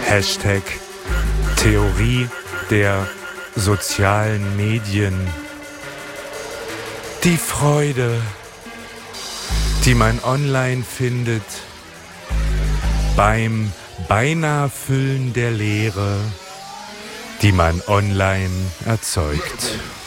Hashtag Theorie der sozialen Medien. Die Freude, die man online findet, beim beinahe Füllen der Leere, die man online erzeugt.